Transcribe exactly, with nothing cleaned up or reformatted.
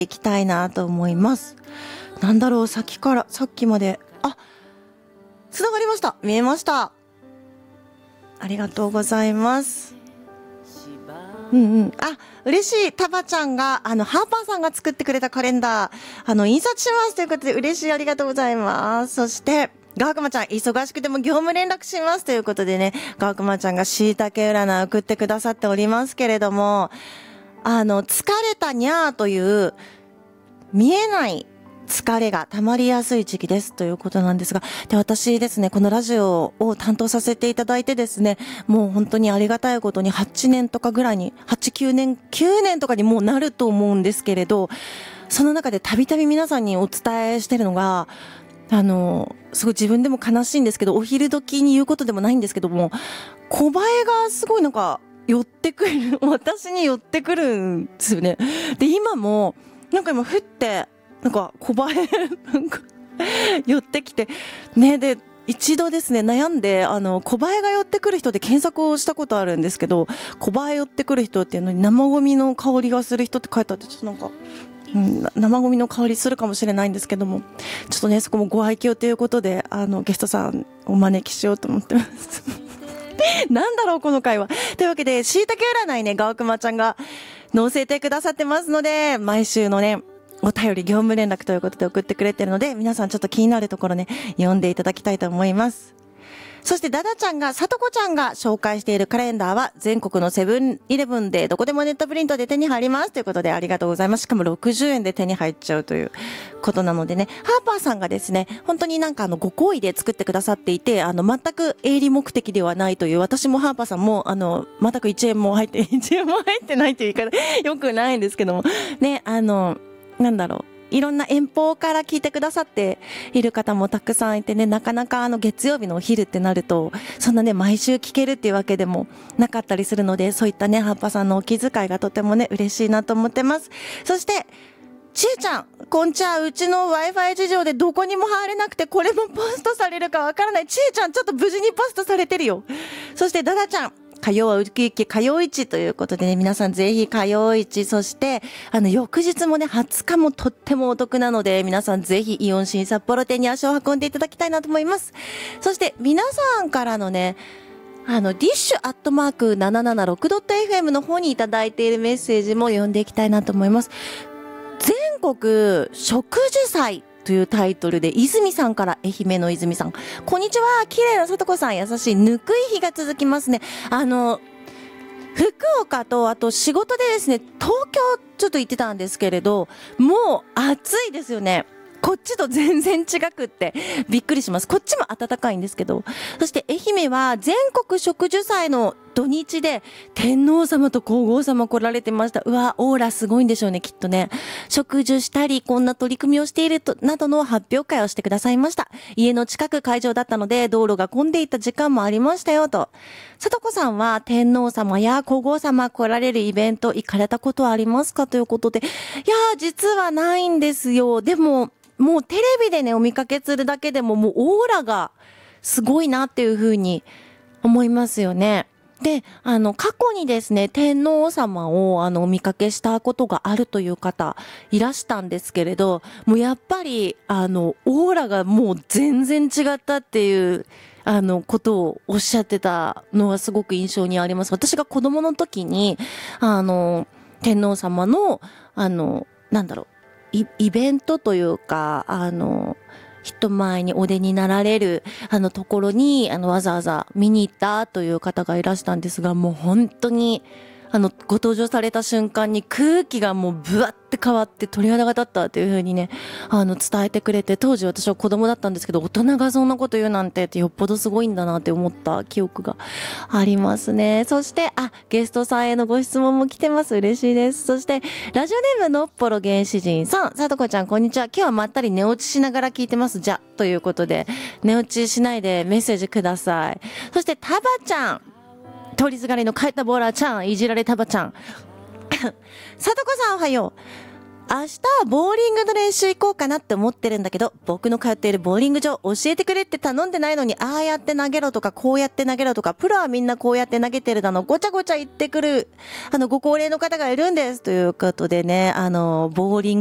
いきたいなと思います。なんだろう、さっきからさっきまで、あ、つながりました。見えました。ありがとうございます。うんうん。あ、嬉しい。タバちゃんが、あの、ハーパーさんが作ってくれたカレンダー、あの、印刷しますということで嬉しい。ありがとうございます。そして、ガークマちゃん、忙しくても業務連絡しますということでね、ガークマちゃんが椎茸占いを送ってくださっておりますけれども、あの、疲れたにゃーという、見えない疲れが溜まりやすい時期ですということなんですが、で、私ですね、このラジオを担当させていただいてですね、もう本当にありがたいことにはちねんとかぐらいに、はち、きゅうねん、きゅうねんとかにもうなると思うんですけれど、その中でたびたび皆さんにお伝えしてるのが、あの、すごい自分でも悲しいんですけど、お昼時に言うことでもないんですけども、小映えがすごいなんか寄ってくる、私に寄ってくるんですよね。で、今も、なんか今降って、なんか小映え、なんか寄ってきて、ね、で、一度ですね、悩んで、あの、小映えが寄ってくる人で検索をしたことあるんですけど、小映え寄ってくる人っていうのに生ゴミの香りがする人って書いてあって、ちょっとなんか、うん、生ゴミの香りするかもしれないんですけども、ちょっとね、そこもご愛嬌ということで、あの、ゲストさんお招きしようと思ってます。なんだろう、この回は。というわけで、椎茸占いね、ガオクマちゃんが載せてくださってますので、毎週のね、お便り業務連絡ということで送ってくれてるので、皆さんちょっと気になるところね、読んでいただきたいと思います。そしてダダちゃんが、さとこちゃんが紹介しているカレンダーは全国のセブンイレブンでどこでもネットプリントで手に入りますということでありがとうございます。しかもろくじゅうえんで手に入っちゃうということなのでね、ハーパーさんがですね、本当になんかあのご好意で作ってくださっていて、あの全く営利目的ではないという、私もハーパーさんもあの全くいちえんも入って、いちえんも入ってないという言い方よくないんですけども、ね、あの、なんだろう。いろんな遠方から聞いてくださっている方もたくさんいてね、なかなかあの月曜日のお昼ってなると、そんなね、毎週聞けるっていうわけでもなかったりするので、そういったね、ハッパさんのお気遣いがとてもね、嬉しいなと思ってます。そして、ちえちゃん、こんちゃん、うちの Wi-Fi 事情でどこにも入れなくて、これもポストされるかわからない。ちえちゃん、ちょっと無事にポストされてるよ。そして、ダダちゃん。火曜はウキウキ火曜市ということでね、皆さんぜひ火曜市、そして、あの、翌日もね、はつかもとってもお得なので、皆さんぜひイオン新札幌店に足を運んでいただきたいなと思います。そして、皆さんからのね、あの、ディッシュアットマーク ななななろくドットエフエム の方にいただいているメッセージも読んでいきたいなと思います。全国植樹祭というタイトルで、泉さんから、愛媛の泉さん。こんにちは。綺麗なさとこさん、優しい。ぬくい日が続きますね。あの、福岡と、あと仕事でですね、東京ちょっと行ってたんですけれど、もう暑いですよね。こっちと全然違くって、びっくりします。こっちも暖かいんですけど。そして愛媛は全国植樹祭の土日で天皇様と皇后様来られてました。うわ、オーラすごいんでしょうね、きっとね。植樹したり、こんな取り組みをしていると、などの発表会をしてくださいました。家の近く会場だったので、道路が混んでいた時間もありましたよ、と。さとこさんは天皇様や皇后様来られるイベント行かれたことはありますかということで。いやー、実はないんですよ。でも、もうテレビでね、お見かけするだけでももうオーラがすごいなっていうふうに思いますよね。で、あの、過去にですね、天皇様をあの、お見かけしたことがあるという方いらしたんですけれど、もうやっぱり、あの、オーラがもう全然違ったっていう、あの、ことをおっしゃってたのはすごく印象にあります。私が子供の時に、あの、天皇様の、あの、なんだろう、イ, イベントというか、あの、人前にお出になられる、あのところに、あの、わざわざ見に行ったという方がいらしたんですが、もう本当に、あの、ご登場された瞬間に空気がもうブワって変わって鳥肌が立ったというふうにね、あの、伝えてくれて、当時私は子供だったんですけど、大人がそんなこと言うなんてってよっぽどすごいんだなって思った記憶がありますね。そして、あ、ゲストさんへのご質問も来てます。嬉しいです。そして、ラジオネームのっぽろ原始人さん、さとこちゃんこんにちは。今日はまったり寝落ちしながら聞いてます。じゃ、ということで、寝落ちしないでメッセージください。そして、タバちゃん。通りすがりの帰ったボーラーちゃん、いじられタバちゃん。さとこさんおはよう。明日ボーリングの練習行こうかなって思ってるんだけど、僕の通っているボーリング場教えてくれって頼んでないのに、ああやって投げろとかこうやって投げろとか、プロはみんなこうやって投げてるだの、ごちゃごちゃ言ってくる、あのご高齢の方がいるんですということでね、あのボーリング